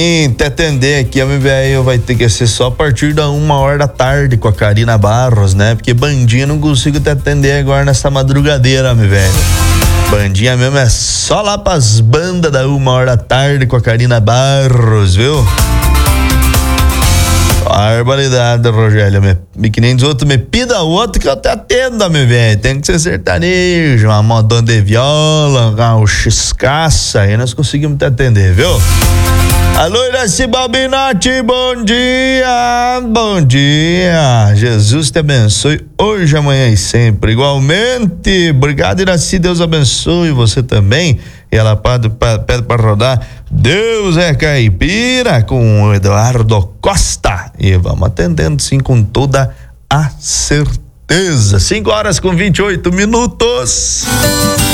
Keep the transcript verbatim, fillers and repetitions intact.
Te atender aqui, meu velho, vai ter que ser só a partir da uma hora da tarde com a Karina Barros, né? Porque bandinha não consigo te atender agora nessa madrugadeira, meu velho. Bandinha mesmo é só lá pras bandas da uma hora da tarde com a Karina Barros, viu? Barbaridade, Rogério. Me, me, que nem dos outros, me pida outro que eu te atenda, meu velho. Tem que ser sertanejo, uma modona de viola, uma xiscaça, aí nós conseguimos te atender, viu? Alô, Iraci Balbinati, bom dia, bom dia. Jesus te abençoe hoje, amanhã e sempre. Igualmente, obrigado, Iraci, Deus abençoe você também. E ela pede para rodar Deus é Caipira com o Eduardo Costa. E vamos atendendo sim com toda a certeza. cinco horas com vinte e oito minutos.